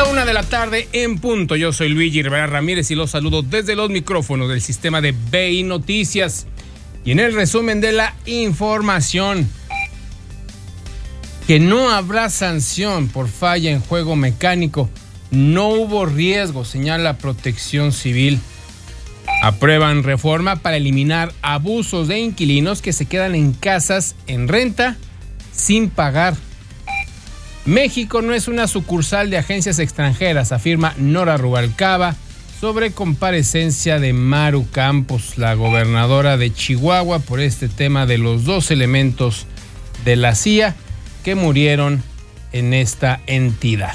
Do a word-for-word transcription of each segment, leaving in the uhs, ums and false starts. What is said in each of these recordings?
Una de la tarde en punto. Yo soy Luigi Rivera Ramírez y los saludo desde los micrófonos del sistema de B I Noticias. Y en el resumen de la información, que no habrá sanción por falla en juego mecánico. No hubo riesgo, señala Protección Civil. Aprueban reforma para eliminar abusos de inquilinos que se quedan en casas en renta sin pagar. México no es una sucursal de agencias extranjeras, afirma Nora Rubalcaba sobre comparecencia de Maru Campos, la gobernadora de Chihuahua, por este tema de los dos elementos de la C I A que murieron en esta entidad.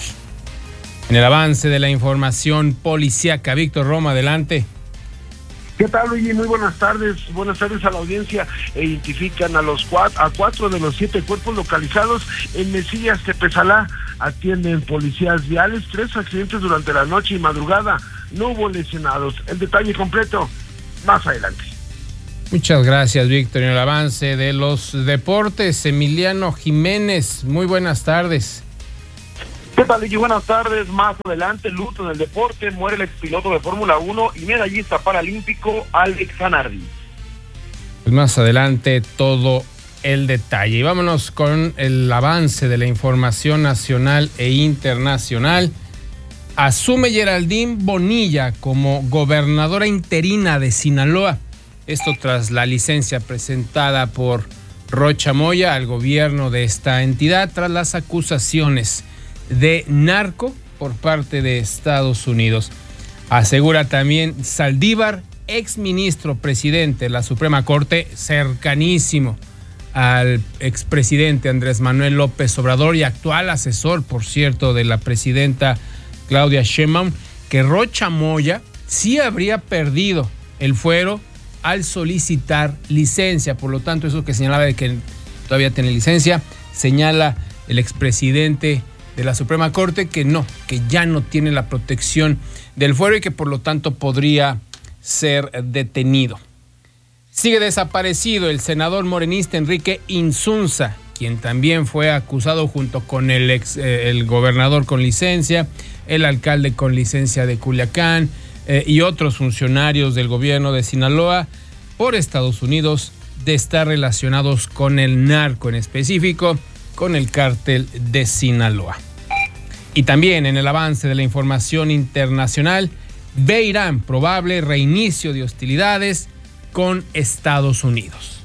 En el avance de la información policíaca, Víctor Roma, adelante. ¿Qué tal, Luigi? Muy buenas tardes. Buenas tardes a la audiencia. Identifican a los cuatro, a cuatro de los siete cuerpos localizados en Mesillas, Tepezalá. Atienden policías viales. Tres accidentes durante la noche y madrugada. No hubo lesionados. El detalle completo más adelante. Muchas gracias, Víctor. En el avance de los deportes, Emiliano Jiménez, muy buenas tardes. ¿Qué tal, Luigi? Buenas tardes. Más adelante, luto en el deporte, muere el expiloto de Fórmula uno y medallista paralímpico Alex Zanardi. Pues más adelante todo el detalle. Y vámonos con el avance de la información nacional e internacional. Asume Geraldine Bonilla como gobernadora interina de Sinaloa. Esto tras la licencia presentada por Rocha Moya al gobierno de esta entidad tras las acusaciones de narco por parte de Estados Unidos. Asegura también Saldívar, exministro presidente de la Suprema Corte, cercanísimo al expresidente Andrés Manuel López Obrador y actual asesor, por cierto, de la presidenta Claudia Sheinbaum, que Rocha Moya sí habría perdido el fuero al solicitar licencia. Por lo tanto, eso que señalaba de que todavía tiene licencia, señala el expresidente de la Suprema Corte que no, que ya no tiene la protección del fuero y que por lo tanto podría ser detenido. Sigue desaparecido el senador morenista Enrique Insunza, quien también fue acusado junto con el ex eh, el gobernador con licencia, el alcalde con licencia de Culiacán eh, y otros funcionarios del gobierno de Sinaloa por Estados Unidos de estar relacionados con el narco, en específico con el cártel de Sinaloa. Y también en el avance de la información internacional, ve Irán probable reinicio de hostilidades con Estados Unidos.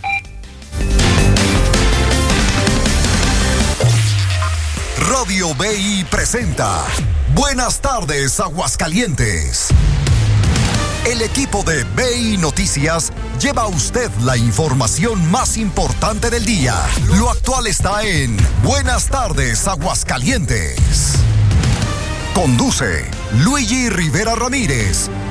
Radio B I presenta Buenas tardes, Aguascalientes. El equipo de B I Noticias lleva a usted la información más importante del día. Lo actual está en Buenas tardes, Aguascalientes. Conduce Luigi Rivera Ramírez,